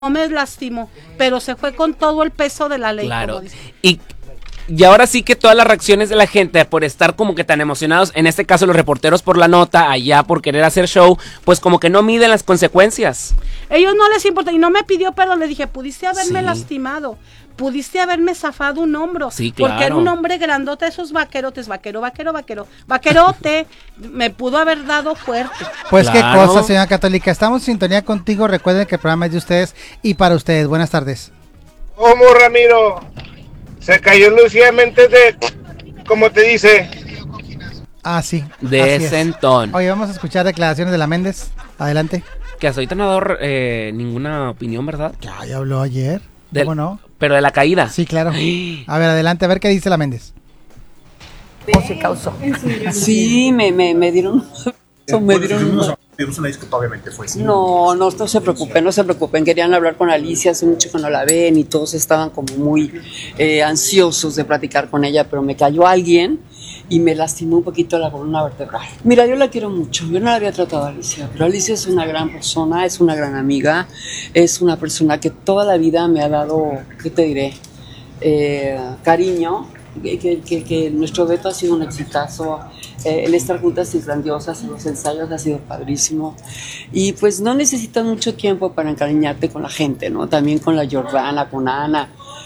me lastimó, pero se fue con todo el peso de la ley. Claro. Como dice. Y ahora sí que todas las reacciones de la gente por estar como que tan emocionados, en este caso los reporteros por la nota, allá por querer hacer show, pues como que no miden las consecuencias. Ellos no les importa, y no me pidió perdón, le dije, pudiste haberme Sí. lastimado, pudiste haberme zafado un hombro, Sí, claro. porque era un hombre grandote, esos vaquerotes, vaquerote, me pudo haber dado fuerte. Pues Claro. qué cosa, señora Católica. Estamos en sintonía contigo. Recuerden que el programa es de ustedes y para ustedes. Buenas tardes. ¿Cómo, Ramiro? Se cayó Lucía Méndez de... ¿Cómo te dice? Ah, sí. De así es. Sentón. Oye, vamos a escuchar declaraciones de la Méndez. Adelante. Que hasta ahorita no ha dado ninguna opinión, ¿verdad? Ya habló ayer. ¿Cómo no? Pero de la caída. Sí, claro. A ver, adelante, a ver qué dice la Méndez. ¿Cómo se causó? Sí, me dieron... me dieron... Tuvimos una disculpa, obviamente fue. No se preocupen, querían hablar con Alicia, hace mucho que no la ven y todos estaban como muy ansiosos de platicar con ella, pero me cayó alguien y me lastimó un poquito la columna vertebral. Mira, yo la quiero mucho, yo no la había tratado a Alicia, pero Alicia es una gran persona, es una gran amiga, es una persona que toda la vida me ha dado, ¿qué te diré? Cariño, que nuestro Beto ha sido un exitazo. El estar juntas es grandiosas, los ensayos ha sido padrísimo y pues no necesitas mucho tiempo para encariñarte con la gente, ¿no? También con la Jordana, con Ana,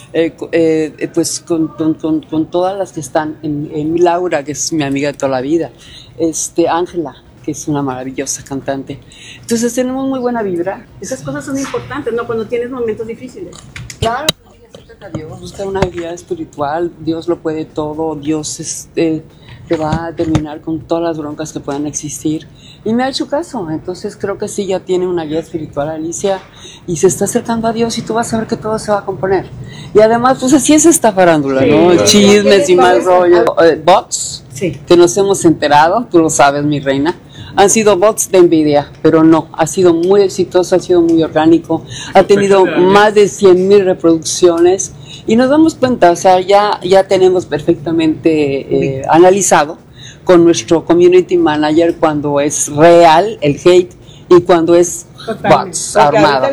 pues con todas las que están, en Laura, que es mi amiga de toda la vida, Ángela, que es una maravillosa cantante. Entonces tenemos muy buena vibra. Esas cosas son importantes, ¿no? Cuando tienes momentos difíciles. Claro, acércate a Dios, busca una vida espiritual, Dios lo puede todo, Dios te va a terminar con todas las broncas que puedan existir. Y me ha hecho caso, entonces creo que sí, ya tiene una guía espiritual Alicia y se está acercando a Dios y tú vas a ver que todo se va a componer. Y además, pues así es esta farándula, sí, ¿no? Claro. Chismes y más rollo. Bots, sí, que nos hemos enterado, tú lo sabes, mi reina. Han sido bots de envidia, pero no, ha sido muy exitoso, ha sido muy orgánico, ha tenido más de 100,000 reproducciones y nos damos cuenta, o sea, ya tenemos perfectamente analizado con nuestro community manager cuando es real el hate y cuando es bots armado.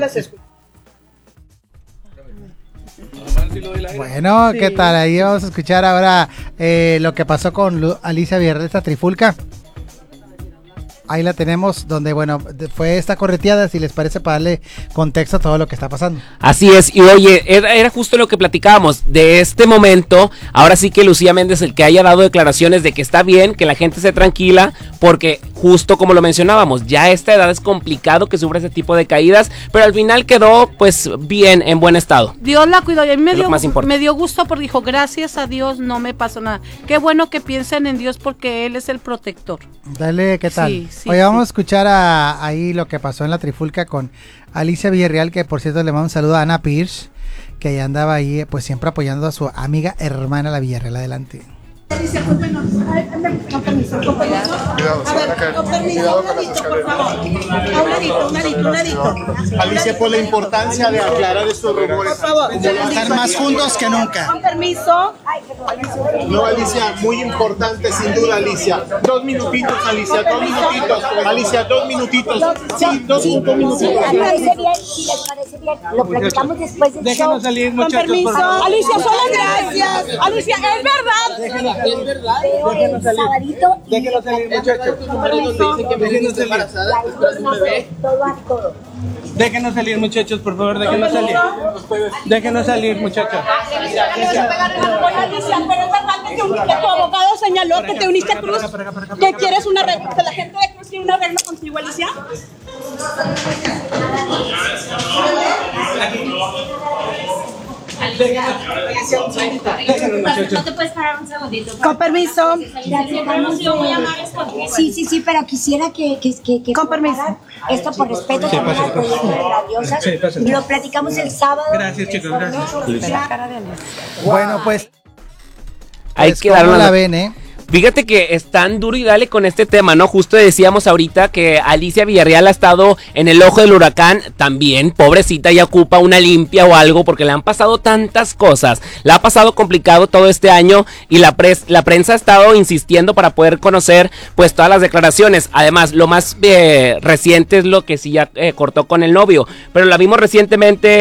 Bueno, ¿qué tal? Ahí vamos a escuchar ahora lo que pasó con Alicia Villarreal, esta trifulca. Ahí la tenemos, donde, bueno, fue esta correteada, si les parece, para darle contexto a todo lo que está pasando. Así es, y oye, era justo lo que platicábamos, de este momento, ahora sí que Lucía Méndez, el que haya dado declaraciones de que está bien, que la gente se tranquila, porque justo como lo mencionábamos, ya a esta edad es complicado que sufra ese tipo de caídas, pero al final quedó, pues, bien, en buen estado. Dios la cuidó, y a mí me dio gusto porque dijo, gracias a Dios no me pasó nada. Qué bueno que piensen en Dios porque Él es el protector. Dale, ¿qué tal? Sí, sí, Oye, vamos a escuchar ahí lo que pasó en la trifulca con Alicia Villarreal, que por cierto le mando un saludo a Ana Pierce, que ya andaba ahí pues siempre apoyando a su amiga hermana la Villarreal. Adelante. Alicia, con permiso. Con permiso. A ver, con permiso, un ladito, por favor. Un ladito. Alicia, por la importancia de aclarar estos rumores. Por favor. Estar más juntos que nunca. Con permiso. No, Alicia, muy importante, sin duda, Alicia. 2 minutitos, Alicia, 2 minutitos. Alicia, 2 minutitos. Sí, 2 minutitos. Si les parece bien, lo platicamos después del show. Déjenos salir, muchachos. Con permiso. Alicia, solo gracias. Alicia, es verdad. Es verdad. Pero el sabadito. Déjenos salir, muchachos. Déjenos salir. Todo. Déjenos salir, muchachos, por favor, déjenos salir. Déjenos salir, muchachos. Alicia, pero es verdad que tu abogado señaló que te uniste a Cruz, que quieres una arreglo, que la gente de Cruz quiere un arreglo contigo, Alicia. No te puedes parar un segundito. Con permiso. Siempre hemos sido muy amables contigo. Sí, pero quisiera que con permiso. Esto por respeto también al proyecto de Radiosas. Lo platicamos el sábado. Gracias, chicos, gracias. Bueno, pues Hay que ¿cómo darle la ven, Fíjate que están duro y dale con este tema, ¿no? Justo decíamos ahorita que Alicia Villarreal ha estado en el ojo del huracán. También, pobrecita, ya ocupa una limpia o algo porque le han pasado tantas cosas. La ha pasado complicado todo este año y la prensa ha estado insistiendo para poder conocer pues todas las declaraciones. Además, lo más reciente es lo que sí ya cortó con el novio. Pero la vimos recientemente